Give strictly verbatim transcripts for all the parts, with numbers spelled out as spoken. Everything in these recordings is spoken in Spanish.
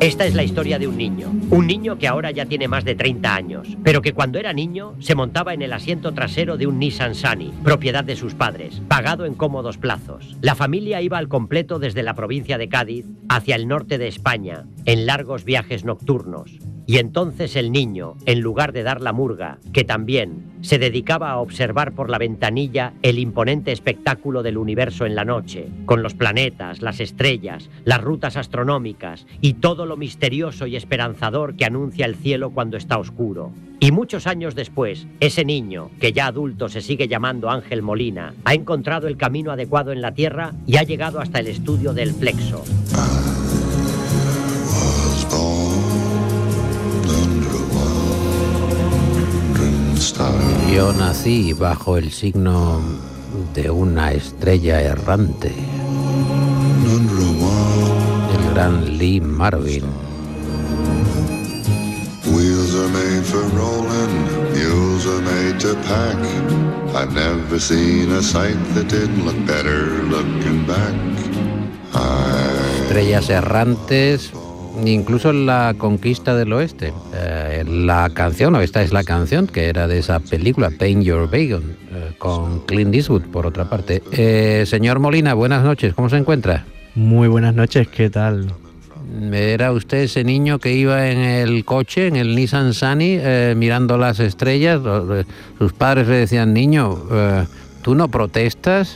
Esta es la historia de un niño, un niño que ahora ya tiene más de treinta años, pero que cuando era niño se montaba en el asiento trasero de un Nissan Sunny, propiedad de sus padres, pagado en cómodos plazos. La familia iba al completo desde la provincia de Cádiz hacia el norte de España, en largos viajes nocturnos. Y entonces el niño, en lugar de dar la murga, que también se dedicaba a observar por la ventanilla el imponente espectáculo del universo en la noche, con los planetas, las estrellas, las rutas astronómicas y todo lo misterioso y esperanzador que anuncia el cielo cuando está oscuro. Y muchos años después, ese niño, que ya adulto se sigue llamando Ángel Molina, ha encontrado el camino adecuado en la Tierra y ha llegado hasta el estudio del Flexo. Yo nací bajo el signo de una estrella errante, el gran Lee Marvin. Wheels are made for rolling, mules are made to pack. I've never seen a sight that didn't look better looking back. I... Estrellas errantes, incluso en la conquista del oeste. Eh, la canción, o esta es la canción que era de esa película, Paint Your Wagon, eh, con Clint Eastwood, por otra parte. Eh, señor Molina, buenas noches, ¿cómo se encuentra? Muy buenas noches, ¿qué tal? ¿Era usted ese niño que iba en el coche, en el Nissan Sunny, eh, mirando las estrellas? Sus padres le decían, niño, eh, ¿tú no protestas?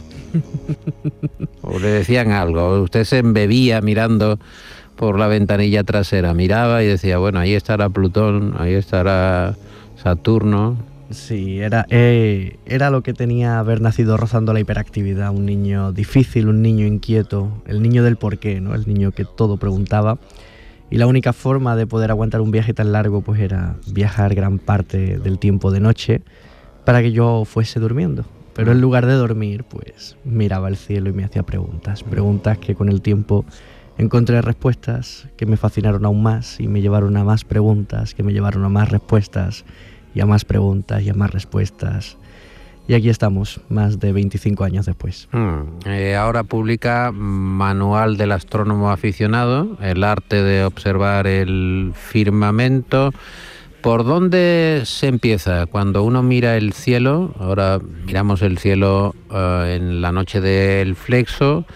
¿O le decían algo? ¿Usted se embebía mirando por la ventanilla trasera? Miraba y decía, bueno, ahí estará Plutón, ahí estará Saturno. Sí, era, eh, era lo que tenía haber nacido rozando la hiperactividad, un niño difícil, un niño inquieto, el niño del porqué, ¿no? El niño que todo preguntaba. Y la única forma de poder aguantar un viaje tan largo pues era viajar gran parte del tiempo de noche para que yo fuese durmiendo. Pero en lugar de dormir, pues miraba al cielo y me hacía preguntas, preguntas que con el tiempo encontré respuestas que me fascinaron aún más y me llevaron a más preguntas, que me llevaron a más respuestas y a más preguntas y a más respuestas. Y aquí estamos, más de veinticinco años después. Hmm. Eh, ahora publica Manual del Astrónomo Aficionado, el arte de observar el firmamento. ¿Por dónde se empieza? Cuando uno mira el cielo, ahora miramos el cielo uh, en la noche del Flexo,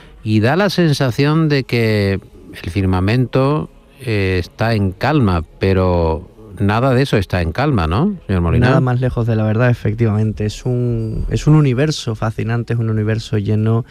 y da la sensación de que el firmamento eh, está en calma, pero nada de eso está en calma, ¿no, señor Molina? Nada más lejos de la verdad, efectivamente. Es un, es un universo fascinante, es un universo lleno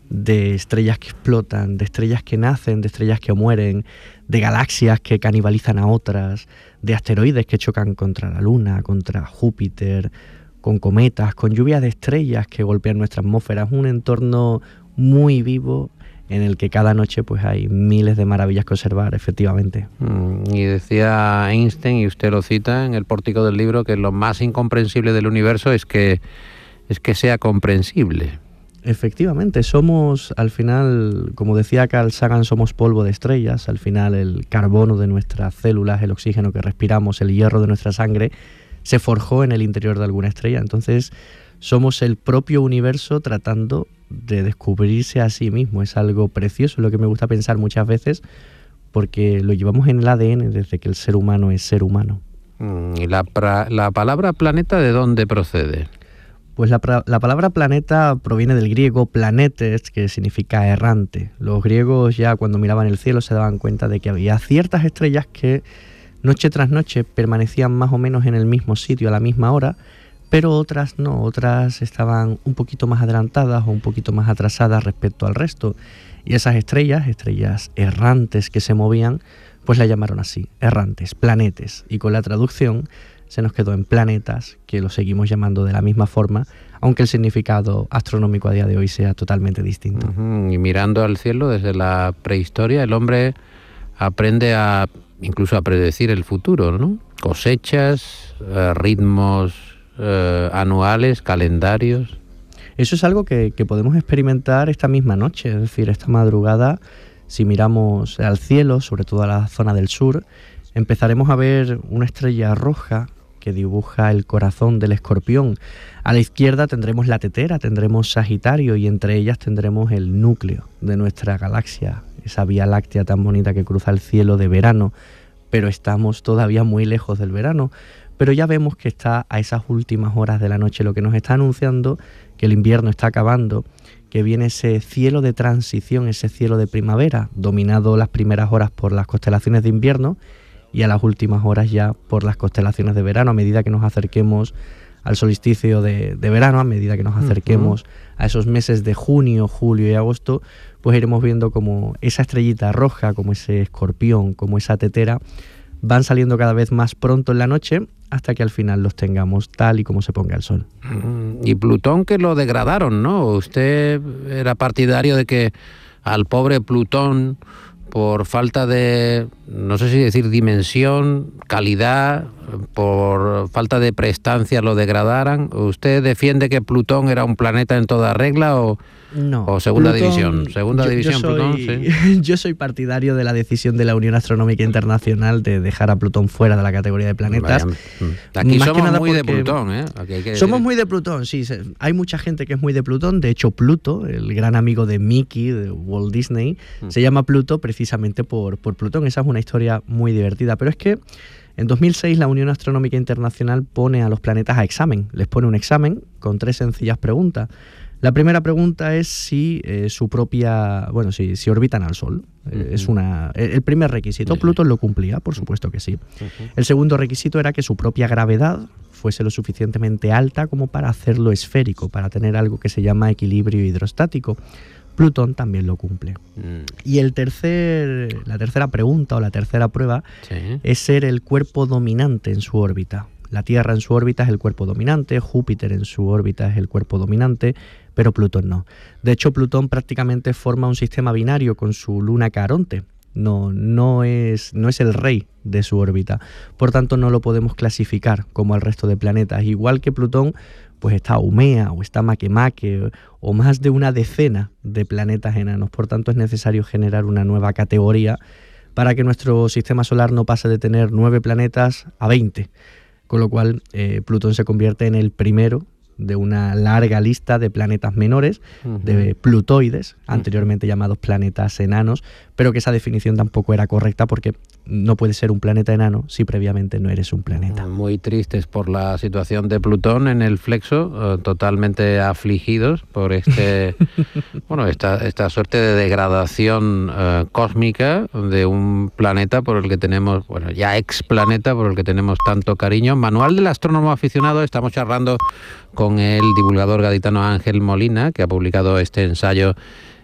de estrellas que explotan, de estrellas que nacen, de estrellas que mueren, de galaxias que canibalizan a otras, de asteroides que chocan contra la Luna, contra Júpiter, con cometas, con lluvias de estrellas que golpean nuestra atmósfera. Es un entorno muy vivo en el que cada noche pues hay miles de maravillas que observar, efectivamente. Mm, y decía Einstein, y usted lo cita en el pórtico del libro, que lo más incomprensible del universo es que, es que sea comprensible. Efectivamente, somos, al final, como decía Carl Sagan, somos polvo de estrellas. Al final el carbono de nuestras células, el oxígeno que respiramos, el hierro de nuestra sangre, se forjó en el interior de alguna estrella. Entonces somos el propio universo tratando de descubrirse a sí mismo. Es algo precioso, lo que me gusta pensar muchas veces, porque lo llevamos en el A D N desde que el ser humano es ser humano. ¿Y la, pra, la palabra planeta de dónde procede? Pues la, la palabra planeta proviene del griego planetes, que significa errante. Los griegos ya cuando miraban el cielo se daban cuenta de que había ciertas estrellas que noche tras noche permanecían más o menos en el mismo sitio a la misma hora, pero otras no, otras estaban un poquito más adelantadas o un poquito más atrasadas respecto al resto. Y esas estrellas, estrellas errantes que se movían, pues la llamaron así, errantes, planetes. Y con la traducción se nos quedó en planetas, que lo seguimos llamando de la misma forma, aunque el significado astronómico a día de hoy sea totalmente distinto. Uh-huh. Y mirando al cielo desde la prehistoria, el hombre aprende a incluso a predecir el futuro, ¿no? Cosechas, eh, ritmos eh, anuales, calendarios. Eso es algo que, que podemos experimentar esta misma noche, es decir, esta madrugada, si miramos al cielo, sobre todo a la zona del sur, empezaremos a ver una estrella roja que dibuja el corazón del Escorpión. A la izquierda tendremos la tetera, tendremos Sagitario y entre ellas tendremos el núcleo de nuestra galaxia, esa Vía Láctea tan bonita que cruza el cielo de verano, pero estamos todavía muy lejos del verano. Pero ya vemos que está a esas últimas horas de la noche, lo que nos está anunciando que el invierno está acabando, que viene ese cielo de transición, ese cielo de primavera, dominado las primeras horas por las constelaciones de invierno y a las últimas horas ya por las constelaciones de verano. A medida que nos acerquemos al solsticio de, de verano, a medida que nos acerquemos uh-huh. a esos meses de junio, julio y agosto, pues iremos viendo como esa estrellita roja, como ese escorpión, como esa tetera, van saliendo cada vez más pronto en la noche hasta que al final los tengamos tal y como se ponga el sol. Y Plutón, que lo degradaron, ¿no? Usted era partidario de que al pobre Plutón, por falta de, no sé si decir dimensión, calidad, por falta de prestancia lo degradaran. ¿Usted defiende que Plutón era un planeta en toda regla o, no, o segunda Plutón, división? Segunda yo, división, yo soy, Plutón, sí. Yo soy partidario de la decisión de la Unión Astronómica Internacional de dejar a Plutón fuera de la categoría de planetas. Vaya, aquí Más somos que nada muy de porque Plutón, ¿eh? Aquí hay que somos decir. muy de Plutón, sí. Hay mucha gente que es muy de Plutón. De hecho, Pluto, el gran amigo de Mickey, de Walt Disney, mm. se llama Pluto precisamente por, por Plutón. Esa es una historia muy divertida. Pero es que en dos mil seis la Unión Astronómica Internacional pone a los planetas a examen. Les pone un examen con tres sencillas preguntas. La primera pregunta es si eh, su propia, bueno, si, si orbitan al Sol. Uh-huh. Eh, es una, el primer requisito. Uh-huh. Plutón lo cumplía, por supuesto que sí. Uh-huh. El segundo requisito era que su propia gravedad fuese lo suficientemente alta como para hacerlo esférico, para tener algo que se llama equilibrio hidrostático. Plutón también lo cumple. Mm. Y el tercer, la tercera pregunta o la tercera prueba sí. es ser el cuerpo dominante en su órbita. La Tierra en su órbita es el cuerpo dominante, Júpiter en su órbita es el cuerpo dominante, pero Plutón no. De hecho, Plutón prácticamente forma un sistema binario con su luna Caronte. No, no es, no es el rey de su órbita. Por tanto, no lo podemos clasificar como al resto de planetas. Igual que Plutón, pues está Haumea o está Makemake o más de una decena de planetas enanos. Por tanto, es necesario generar una nueva categoría para que nuestro sistema solar no pase de tener nueve planetas a veinte. Con lo cual, eh, Plutón se convierte en el primero de una larga lista de planetas menores, uh-huh. de plutoides, anteriormente uh-huh. llamados planetas enanos, pero que esa definición tampoco era correcta porque no puedes ser un planeta enano si previamente no eres un planeta. Muy tristes por la situación de Plutón en el flexo, eh, totalmente afligidos por este, bueno, esta, esta suerte de degradación eh, cósmica de un planeta por el que tenemos, bueno, ya ex planeta por el que tenemos tanto cariño. Manual del astrónomo aficionado, estamos charlando con el divulgador gaditano Ángel Molina, que ha publicado este ensayo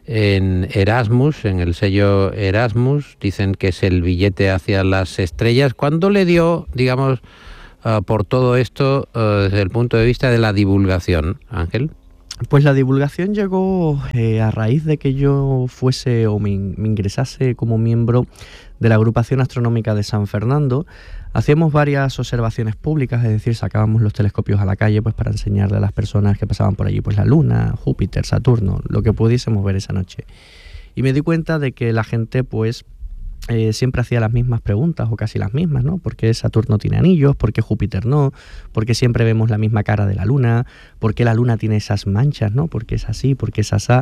en Erasmus, en el sello Erasmus. Dicen que es el billete hacia las estrellas. ¿Cuándo le dio, digamos, uh, por todo esto uh, desde el punto de vista de la divulgación, Ángel? Pues la divulgación llegó eh, a raíz de que yo fuese o me, me ingresase como miembro de la Agrupación Astronómica de San Fernando. Hacíamos varias observaciones públicas, es decir, sacábamos los telescopios a la calle pues para enseñarle a las personas que pasaban por allí pues la Luna, Júpiter, Saturno, lo que pudiésemos ver esa noche. Y me di cuenta de que la gente pues eh, siempre hacía las mismas preguntas o casi las mismas, ¿no? ¿Por qué Saturno tiene anillos? ¿Por qué Júpiter no? ¿Por qué siempre vemos la misma cara de la Luna? ¿Por qué la Luna tiene esas manchas, ¿no? ¿Por qué es así? ¿Por qué es asá?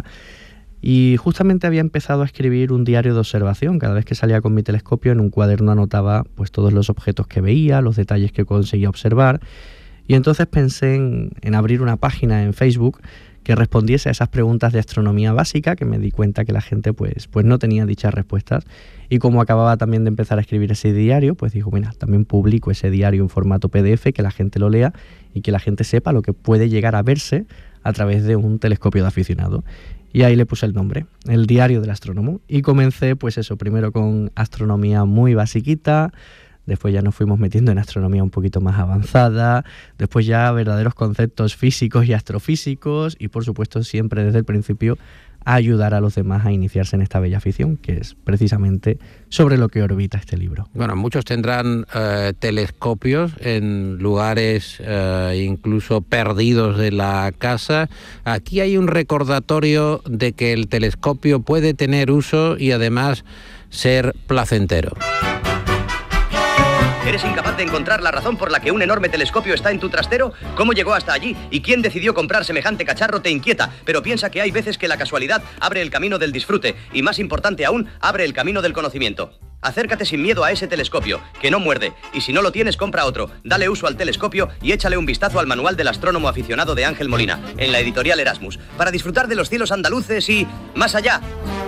Y justamente había empezado a escribir un diario de observación. Cada vez que salía con mi telescopio en un cuaderno anotaba pues todos los objetos que veía, los detalles que conseguía observar. Y entonces pensé en, en abrir una página en Facebook que respondiese a esas preguntas de astronomía básica, que me di cuenta que la gente pues, pues no tenía dichas respuestas. Y como acababa también de empezar a escribir ese diario, pues digo, mira, también publico ese diario en formato P D F, que la gente lo lea y que la gente sepa lo que puede llegar a verse a través de un telescopio de aficionado. Y ahí le puse el nombre, el diario del astrónomo. Y comencé, pues eso, primero con astronomía muy basiquita, después ya nos fuimos metiendo en astronomía un poquito más avanzada, después ya verdaderos conceptos físicos y astrofísicos, y por supuesto siempre desde el principio a ayudar a los demás a iniciarse en esta bella afición, que es precisamente sobre lo que orbita este libro. Bueno, muchos tendrán eh, telescopios en lugares eh, incluso perdidos de la casa. Aquí hay un recordatorio de que el telescopio puede tener uso y además ser placentero. ¿Eres incapaz de encontrar la razón por la que un enorme telescopio está en tu trastero? ¿Cómo llegó hasta allí? ¿Y quién decidió comprar semejante cacharro? Te inquieta, pero piensa que hay veces que la casualidad abre el camino del disfrute y, más importante aún, abre el camino del conocimiento. Acércate sin miedo a ese telescopio, que no muerde, y si no lo tienes, compra otro. Dale uso al telescopio y échale un vistazo al manual del astrónomo aficionado de Ángel Molina, en la editorial Erasmus, para disfrutar de los cielos andaluces y más allá.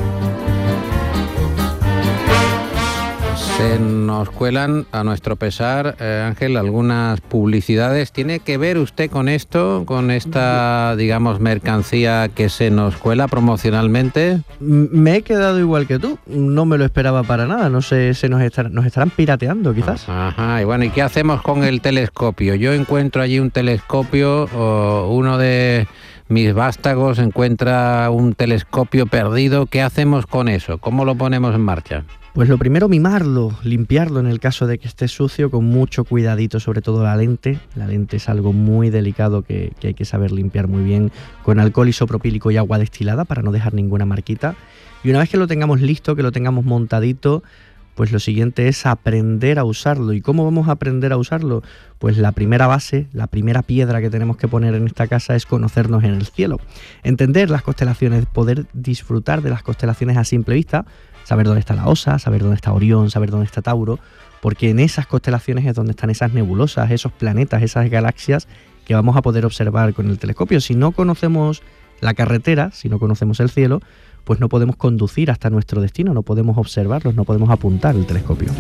Se nos cuelan, a nuestro pesar, eh, Ángel, algunas publicidades. ¿Tiene que ver usted con esto, con esta, digamos, mercancía que se nos cuela promocionalmente? Me he quedado igual que tú, no me lo esperaba para nada, no sé, se nos, estar, nos estarán pirateando quizás. Ajá, y bueno, ¿y qué hacemos con el telescopio? Yo encuentro allí un telescopio, o uno de mis vástagos encuentra un telescopio perdido. ¿Qué hacemos con eso? ¿Cómo lo ponemos en marcha? Pues lo primero, mimarlo, limpiarlo en el caso de que esté sucio, con mucho cuidadito, sobre todo la lente. La lente es algo muy delicado que, que hay que saber limpiar muy bien con alcohol isopropílico y agua destilada para no dejar ninguna marquita. Y una vez que lo tengamos listo, que lo tengamos montadito, pues lo siguiente es aprender a usarlo. ¿Y cómo vamos a aprender a usarlo? Pues la primera base, la primera piedra que tenemos que poner en esta casa es conocernos en el cielo. Entender las constelaciones, poder disfrutar de las constelaciones a simple vista, saber dónde está la Osa, saber dónde está Orión, saber dónde está Tauro, porque en esas constelaciones es donde están esas nebulosas, esos planetas, esas galaxias que vamos a poder observar con el telescopio. Si no conocemos la carretera, si no conocemos el cielo, pues no podemos conducir hasta nuestro destino, no podemos observarlos, no podemos apuntar el telescopio.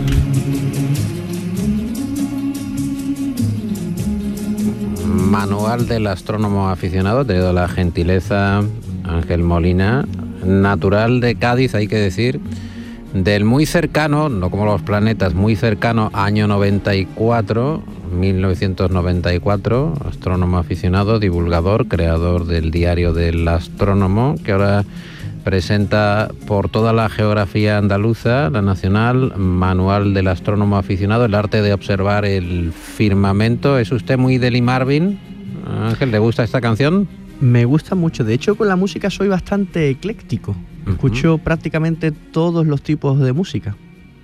Manual del astrónomo aficionado, te doy la gentileza, Ángel Molina, natural de Cádiz, hay que decir, del muy cercano, no como los planetas, muy cercano año noventa y cuatro, mil novecientos noventa y cuatro, astrónomo aficionado, divulgador, creador del Diario del Astrónomo, que ahora presenta por toda la geografía andaluza, la nacional, Manual del Astrónomo Aficionado, el arte de observar el firmamento. ¿Es usted muy de Lee Marvin? Ángel, ¿le gusta esta canción? Me gusta mucho, de hecho con la música soy bastante ecléctico, escucho uh-huh. prácticamente todos los tipos de música.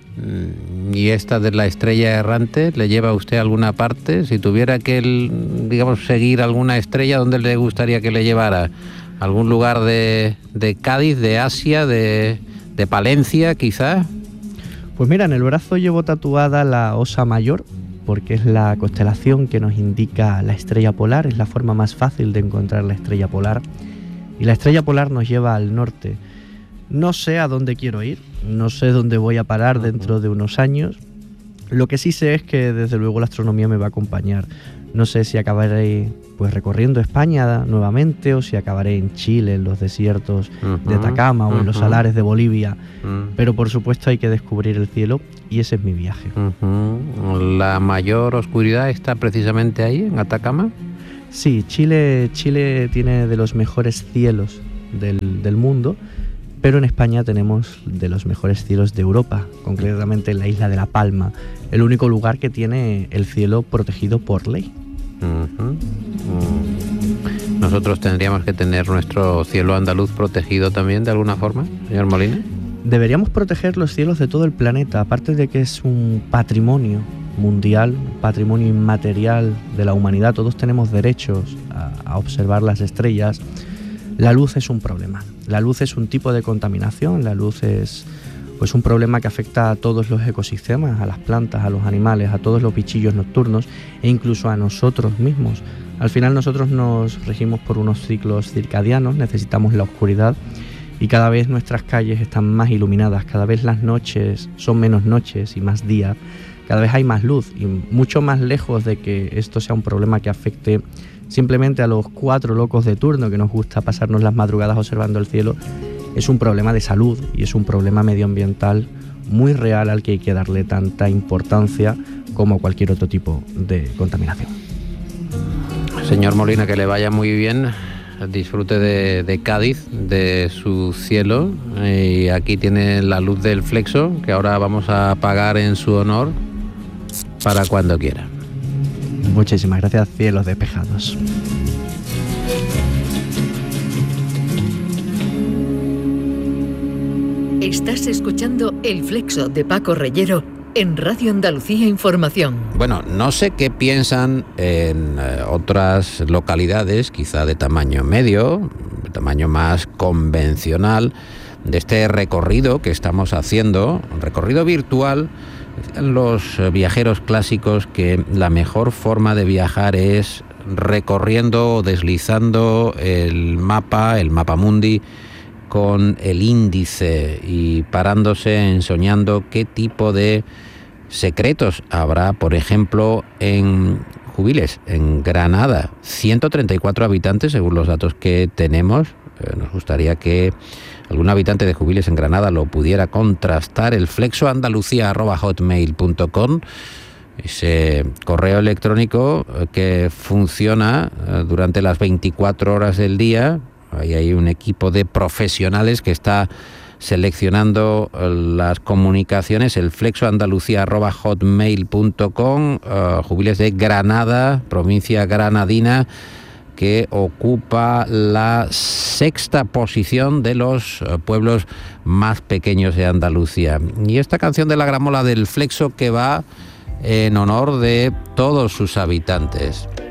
¿Y esta de la estrella errante le lleva a usted a alguna parte? Si tuviera que, digamos, seguir alguna estrella, ¿dónde le gustaría que le llevara? ¿Algún lugar de, de Cádiz, de Asia, de, de Palencia, quizás? Pues mira, en el brazo llevo tatuada la Osa Mayor, porque es la constelación que nos indica la estrella polar, es la forma más fácil de encontrar la estrella polar. Y la estrella polar nos lleva al norte. No sé a dónde quiero ir, no sé dónde voy a parar dentro de unos años. Lo que sí sé es que desde luego la astronomía me va a acompañar. No sé si acabaré pues recorriendo España nuevamente o si acabaré en Chile, en los desiertos uh-huh, de Atacama uh-huh. o en los salares de Bolivia. Uh-huh. Pero por supuesto hay que descubrir el cielo y ese es mi viaje. Uh-huh. ¿La mayor oscuridad está precisamente ahí, en Atacama? Sí, Chile, Chile tiene de los mejores cielos del, del mundo, pero en España tenemos de los mejores cielos de Europa, concretamente en la isla de La Palma, el único lugar que tiene el cielo protegido por ley. Uh-huh. Uh. ¿Nosotros tendríamos que tener nuestro cielo andaluz protegido también de alguna forma, señor Molina? Deberíamos proteger los cielos de todo el planeta, aparte de que es un patrimonio mundial, un patrimonio inmaterial de la humanidad. Todos tenemos derechos a, a observar las estrellas. La luz es un problema. La luz es un tipo de contaminación, la luz es pues un problema que afecta a todos los ecosistemas, a las plantas, a los animales, a todos los bichillos nocturnos e incluso a nosotros mismos. Al final nosotros nos regimos por unos ciclos circadianos, necesitamos la oscuridad y cada vez nuestras calles están más iluminadas, cada vez las noches son menos noches y más días, cada vez hay más luz y mucho más lejos de que esto sea un problema que afecte simplemente a los cuatro locos de turno que nos gusta pasarnos las madrugadas observando el cielo. Es un problema de salud y es un problema medioambiental muy real al que hay que darle tanta importancia como cualquier otro tipo de contaminación. Señor Molina, que le vaya muy bien, disfrute de, de Cádiz, de su cielo, y aquí tiene la luz del Flexo, que ahora vamos a apagar en su honor para cuando quiera. Muchísimas gracias, cielos despejados. Estás escuchando El Flexo de Paco Reyero en Radio Andalucía Información. Bueno, no sé qué piensan en eh, otras localidades, quizá de tamaño medio, de tamaño más convencional, de este recorrido que estamos haciendo, un recorrido virtual. Decían los viajeros clásicos que la mejor forma de viajar es recorriendo o deslizando el mapa, el mapamundi, con el índice y parándose, ensoñando qué tipo de secretos habrá, por ejemplo, en Jubiles, en Granada. ciento treinta y cuatro habitantes, según los datos que tenemos. Eh, nos gustaría que algún habitante de Jubiles en Granada lo pudiera contrastar. El flexo andalucía arroba hotmail punto com, ese correo electrónico que funciona durante las veinticuatro horas del día. Ahí hay un equipo de profesionales que está seleccionando las comunicaciones. El flexo andalucía arroba hotmail punto com, uh, Jubiles de Granada, provincia granadina, que ocupa la sexta posición de los pueblos más pequeños de Andalucía. Y esta canción de la gramola del flexo que va en honor de todos sus habitantes.